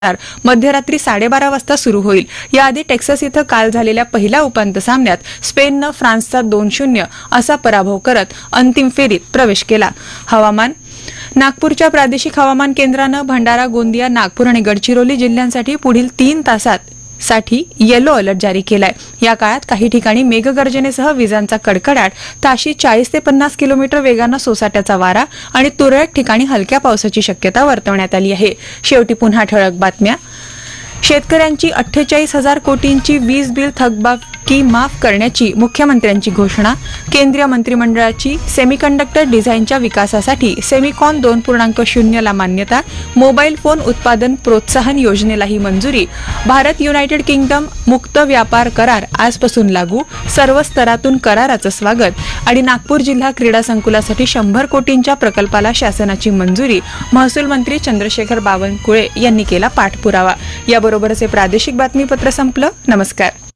मध्यरात्री 12:30 वाजता सुरू होईल. याआधी टेक्सास इथं काल झालेल्या पहिल्या उपांत्य सामन्यात स्पेननं फ्रान्सचा 2-0 असा पराभव करत अंतिम फेरीत प्रवेश केला. हवामान. नागपूरच्या प्रादेशिक हवामान केंद्रानं भंडारा, गोंदिया, नागपूर आणि गडचिरोली जिल्ह्यांसाठी पुढील 3 तासांसाठी येलो अलर्ट जारी केलाय. या काळात काही ठिकाणी मेघगर्जनेसह विजांचा कडकडाट, ताशी 40 ते 50 किलोमीटर वेगानं सोसाट्याचा वारा आणि तुरळक ठिकाणी हलक्या पावसाची शक्यता वर्तवण्यात आली आहे. शेवटी पुन्हा ठळक बातम्या. शेतकऱ्यांची 48,000 कोटींची वीज बिल थकबाकी माफ करण्याची मुख्यमंत्र्यांची घोषणा. केंद्रीय मंत्रिमंडळाची सेमीकंडक्टर डिझाईनच्या विकासासाठी सेमिकॉन 2.0 ला मान्यता. मोबाईल फोन उत्पादन प्रोत्साहन योजनेलाही मंजुरी. भारत युनायटेड किंगडम मुक्त व्यापार करार आजपासून लागू. सर्व स्तरातून कराराचं स्वागत. आणि नागपूर जिल्हा क्रीडा संकुलासाठी 100 कोटींच्या प्रकल्पाला शासनाची मंजुरी. महसूल मंत्री चंद्रशेखर बावनकुळे यांनी केला पाठपुरावा. याबरोबरच हे प्रादेशिक बातमीपत्र संपलं. नमस्कार.